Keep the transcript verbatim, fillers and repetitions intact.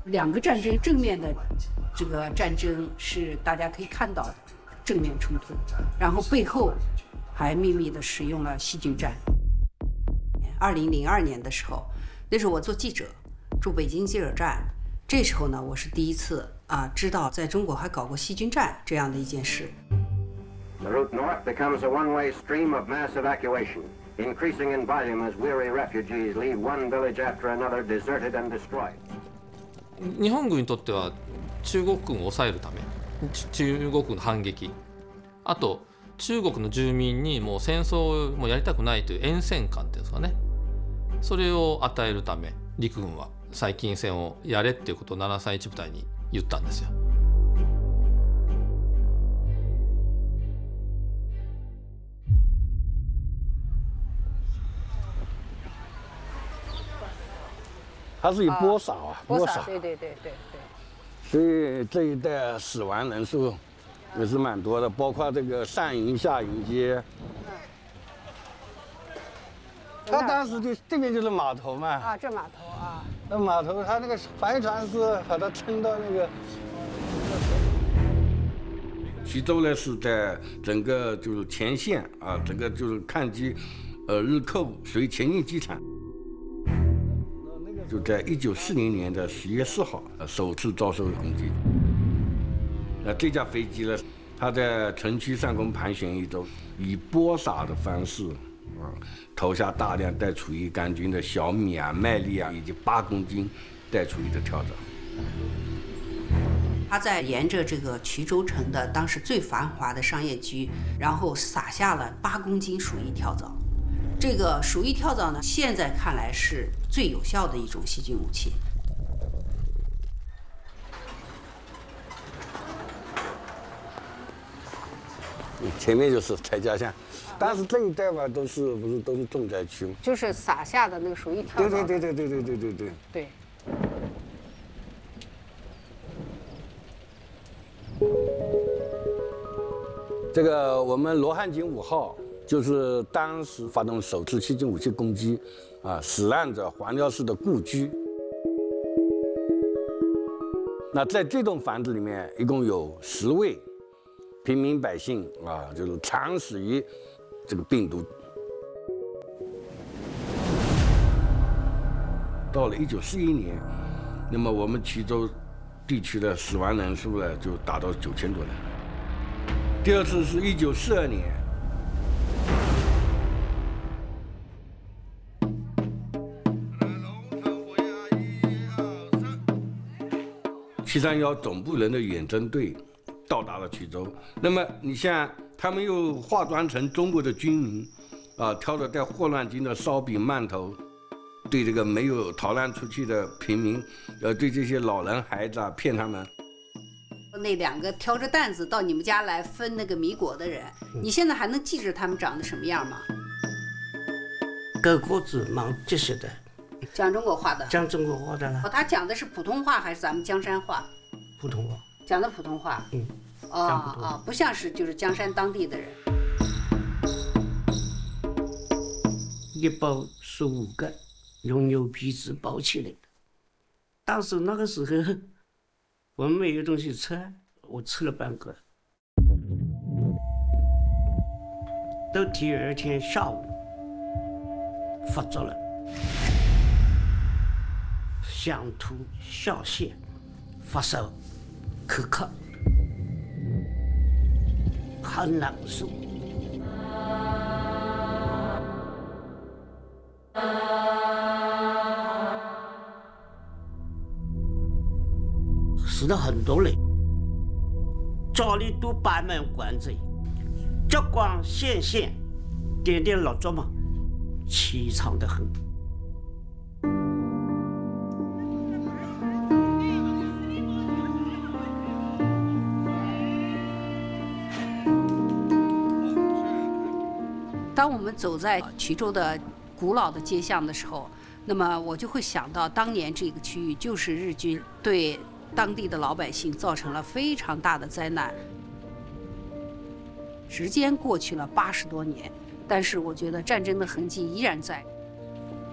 两个战争正面的这个战争是大家可以看到的正面冲突，然后背后还秘密的使用了细菌战。二零零二年的时候，那时候我做记者，驻北京记者站，这时候呢，我是第一次啊知道在中国还搞过细菌战这样的一件事。 The route north becomes a one-way stream of mass evacuation, increasing in volume as weary refugees leave one village after another deserted and destroyed. 日本軍にとっては中国軍を抑えるため、中国の反撃、あと中国の住民にもう戦争をもうやりたくないという厭戦感っていうんですかね、それを与えるため陸軍は細菌戦をやれっていうことをななさんいち部隊に言ったんですよ。 它是以播撒啊， 播撒，对对对对对。 所以这一带死亡人数也是蛮多的，包括这个上营下营街。他当时就这边就是码头嘛。 啊，这码头啊。 那码头，他那个帆船是把它撑到那个。衢州呢是在整个就是前线啊，整个就是抗击呃日寇，属于前进机场。就在一九四零年的十月四号，首次遭受攻击。那这架飞机呢，它在城区上空盘旋一周，以播撒的方式，啊，投下大量带厨余杆菌的小米啊、麦粒啊，以及八公斤带厨余的跳蚤。 他在沿着这个衢州城的当时最繁华的商业区，然后撒下了八公斤鼠疫跳蚤。这个鼠疫跳蚤呢，现在看来是最有效的一种细菌武器。 前面就是柴家巷，但是这一带吧，都是不是都是重灾区吗？ 就是撒下的那个鼠疫跳蚤。 对对对对对对对对对。 对。 这个我们罗汉井五号。就是当时发动首次细菌武器攻击，啊，死难者黄廖氏的故居。那在这栋房子里面，一共有十位平民百姓啊，就是惨死于这个病毒。到了一九四一年，那么我们衢州地区的死亡人数呢，就达到九千多人。第二次是一九四二年。七三幺总部人的远征队到达了衢州，那么你像他们又化妆成中国的军民，啊，挑着带霍乱菌的烧饼馒头，对这个没有逃难出去的平民，呃，对这些老人孩子啊，骗他们。 那两个挑着担子到你们家来分那个米果的人，你现在还能记着他们长得什么样吗？ 高个子，蛮结实的。 讲中国话的， 讲中国话的了。 哦，他讲的是普通话还是咱们江山话？ 普通话。 讲的普通话。 嗯。 哦哦，不像是就是江山当地的人。 一包十五个，用牛皮纸包起来的。当时那个时候，我们没有东西吃，我吃了半个。到第二天下午发作了。想吐、笑泻、发烧、口渴，很难受。死了很多人，家里都摆满棺材，烛光显现，点点蜡烛嘛，凄惨得很。 当我们走在衢州的古老的街巷的时候，那么我就会想到，当年这个区域就是日军对当地的老百姓造成了非常大的灾难。时间过去了八十多年，但是我觉得战争的痕迹依然在。